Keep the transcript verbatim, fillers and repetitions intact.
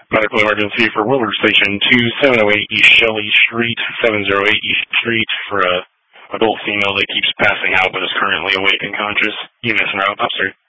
Medical emergency for Willard Station, two seven oh eight East Shelley Street, seven oh eight East Street, for a adult female that keeps passing out but is currently awake and conscious. Units and route, officer.